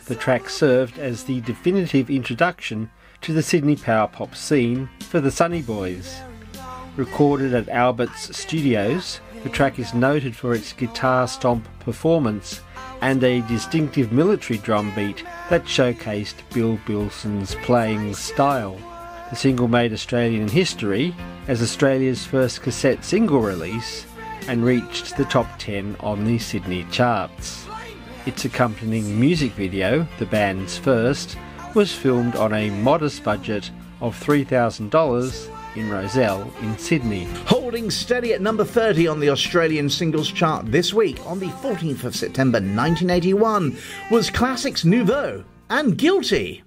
The track served as the definitive introduction to the Sydney power pop scene for the Sunny Boys. Recorded at Albert's Studios, the track is noted for its guitar stomp performance and a distinctive military drum beat that showcased Bill Bilson's playing style. The single made Australian history as Australia's first cassette single release and reached the top 10 on the Sydney charts. Its accompanying music video, the band's first, was filmed on a modest budget of $3,000 in Rozelle in Sydney. Holding steady at number 30 on the Australian singles chart this week, on the 14th of September 1981, was Classics Nouveau and Guilty.